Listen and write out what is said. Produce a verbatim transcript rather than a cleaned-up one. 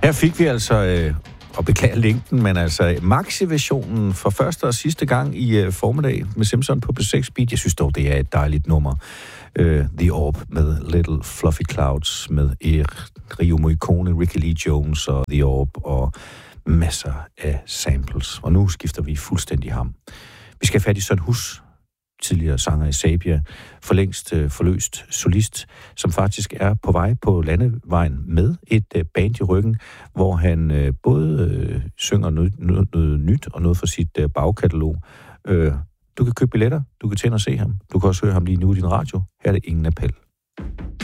Her fik vi altså, øh, og beklager linken, men altså maxi-versionen for første og sidste gang i øh, formiddag med Simpson på P seks Beat. Jeg synes dog, det er et dejligt nummer. Uh, The Orb med Little Fluffy Clouds med Rio Morricone, Ricky Lee Jones og The Orb og masser af samples. Og nu skifter vi fuldstændig ham. Vi skal have fat i Søren Hus, tidligere sanger i Sabia, for længst uh, forløst solist, som faktisk er på vej på landevejen med et uh, band i ryggen, hvor han uh, både uh, synger noget, noget, noget nyt og noget fra sit uh, bagkatalog. Uh, du kan købe billetter, du kan tænde og se ham. Du kan også høre ham lige nu i din radio. Her er det Ingen Appel.